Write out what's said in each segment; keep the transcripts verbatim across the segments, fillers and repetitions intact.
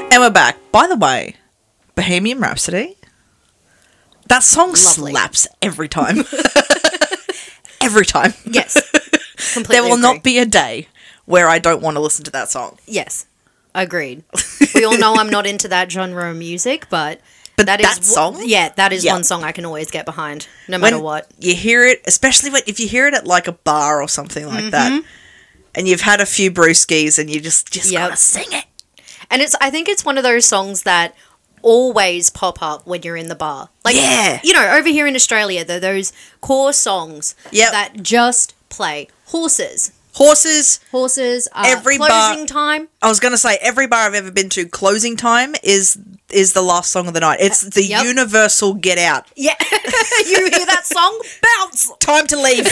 And we're back. By the way, Bohemian Rhapsody. That song Lovely. slaps every time. Every time. Yes. Completely There will agree. not be a day where I don't want to listen to that song. Yes. Agreed. We all know I'm not into that genre of music, but, But that that is song? Yeah, that is Yeah. one song I can always get behind, no When matter what. you hear it, especially when, if you hear it at like a bar or something like Mm-hmm. that, and you've had a few brewskis and you just, just Yep. gotta sing it. And it's I think it's one of those songs that always pop up when you're in the bar. Like, Yeah. you know, over here in Australia, there are those core songs Yep. that just play. Horses. Horses. Horses. Uh, Every bar- closing time. I was gonna say every bar I've ever been to, closing time is is the last song of the night. It's the yep. universal get out. Yeah. You hear that song? Bounce. Time to leave.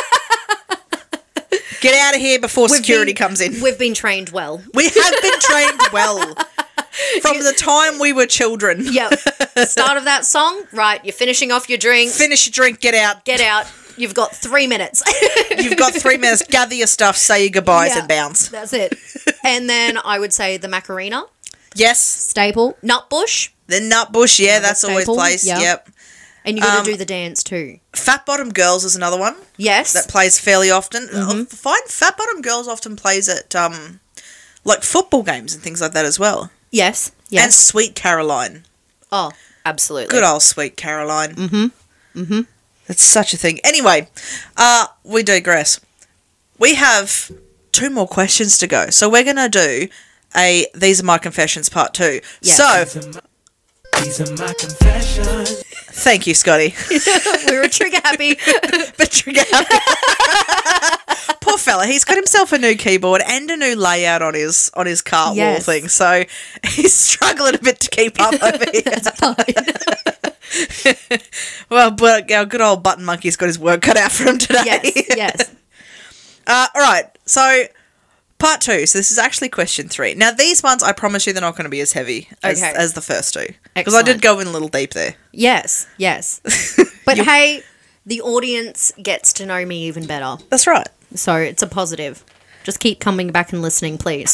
Get out of here before security been- comes in. We've been trained well. We have been trained well from the time we were children. Yep. Start of that song, right, you're finishing off your drink, Finish your drink, get out. get out, you've got three minutes. You've got three minutes. Gather your stuff, say your goodbyes, Yeah. and bounce. That's it. And then I would say the Macarena, Yes, staple, Nutbush, the Nutbush. Yeah, Another that's always staple, plays. yep. Yep. and you got to Um, do the dance too. Fat Bottom Girls is another one Yes. that plays fairly often. Mm-hmm. I find Fat Bottom Girls often plays at um, like football games and things like that as well. yes. And Yes. Sweet Caroline. Oh, absolutely. Good old Sweet Caroline. Mm-hmm. Mm-hmm. That's such a thing. Anyway, uh, we digress. We have two more questions to go. So we're going to do a These Are My Confessions part two. Yes. So, These are my confessions. thank you, Scotty. We were trigger happy. But trigger happy. Poor fella, he's got himself a new keyboard and a new layout on his on his cart Yes. wall thing, so he's struggling a bit to keep up over here. That's fine. Well, but our good old button monkey's got his work cut out for him today. Yes. Yes. Uh, all right, so part two. So this is actually question three. Now these ones, I promise you, they're not going to be as heavy as, Okay. as the first two because I did Excellent. go in a little deep there. Yes. Yes. But hey, the audience gets to know me even better. That's right. So it's a positive. Just keep coming back and listening, please.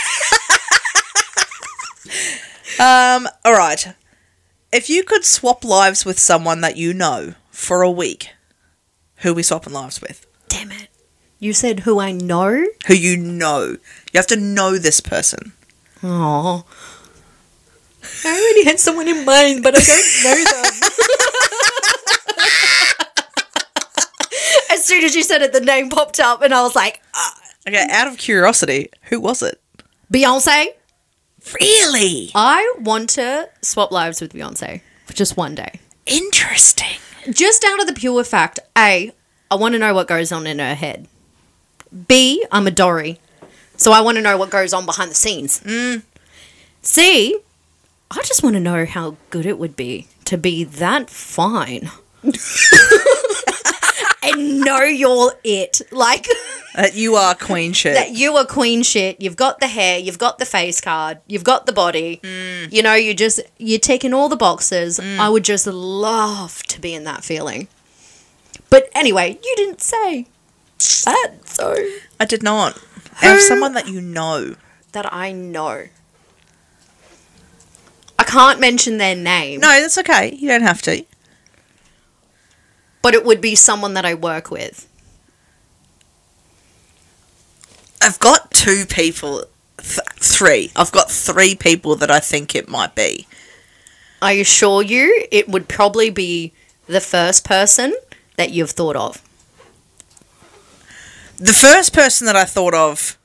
Um. All right. If you could swap lives with someone that you know for a week, who are we swapping lives with? Damn it. You said who I know? Who you know. You have to know this person. Oh. I already had someone in mind, but I don't know them. As soon as you said it, the name popped up, and I was like, uh, Okay, out of curiosity, who was it? Beyonce? Really? I want to swap lives with Beyonce for just one day. Interesting. Just out of the pure fact, A, I want to know what goes on in her head. B, I'm a Dory, so I want to know what goes on behind the scenes. Mm. C, I just want to know how good it would be to be that fine. And know you're it. Like, That you are queen shit. that you are queen shit. You've got the hair, you've got the face card, you've got the body. You know, you just, you're ticking all the boxes. I would just love to be in that feeling. But anyway, you didn't say that, so. I did not. Out of Who- someone that you know. That I know. I can't mention their name, No, that's okay. You don't have to. but it would be someone that I work with. I've got two people. Th- three. I've got three people that I think it might be. I assure you, it would probably be the first person that you've thought of. The first person that I thought of